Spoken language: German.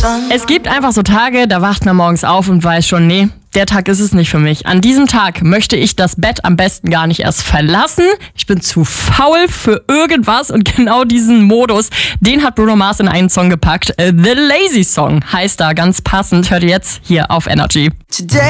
Es gibt einfach so Tage, da wacht man morgens auf und weiß schon, nee, der Tag ist es nicht für mich. An diesem Tag möchte ich das Bett am besten gar nicht erst verlassen. Ich bin zu faul für irgendwas und genau diesen Modus, den hat Bruno Mars in einen Song gepackt. The Lazy Song heißt da ganz passend. Hört ihr jetzt hier auf Energy. Today